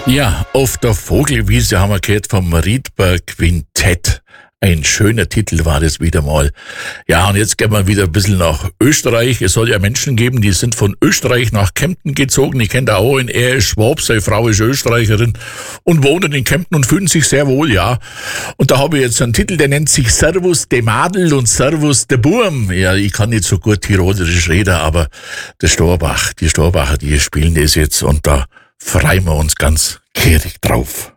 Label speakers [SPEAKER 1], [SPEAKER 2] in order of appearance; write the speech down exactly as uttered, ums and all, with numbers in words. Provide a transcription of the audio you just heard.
[SPEAKER 1] Ja, auf der Vogelwiese haben wir gehört vom Riedberg Quintett. Ein schöner Titel war das wieder mal. Ja, und jetzt gehen wir wieder ein bisschen nach Österreich. Es soll ja Menschen geben, die sind von Österreich nach Kempten gezogen. Ich kenne da auch einen, er ist Schwab, seine Frau ist Österreicherin und wohnen in Kempten und fühlen sich sehr wohl, ja. Und da habe ich jetzt einen Titel, der nennt sich Servus de Madel und Servus de Burm. Ja, ich kann nicht so gut tirolerisch reden, aber der Storbach, die Storbacher, die spielen das jetzt und da freuen wir uns ganz kehrig drauf.